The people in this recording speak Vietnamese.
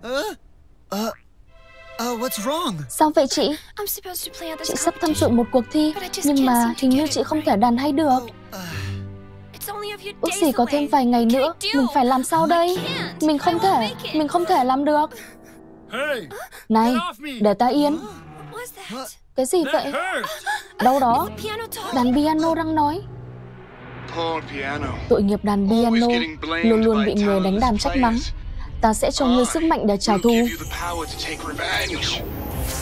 Sao vậy chị? Chị sắp tham dự một cuộc thi, nhưng mà hình như chị không thể đàn hay được. Ước gì có thêm vài ngày nữa. Mình phải làm sao đây? Mình không thể làm được. Này, để ta yên. Cái gì vậy? Đâu đó? Đàn piano đang nói. Tội nghiệp đàn piano, luôn luôn bị người đánh đàn trách mắng. Ta sẽ cho ngươi sức mạnh để trả thù.